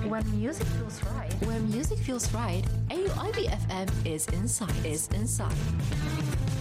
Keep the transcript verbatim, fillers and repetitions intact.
When music feels right. When music feels right, A U I B F M is inside. Is inside.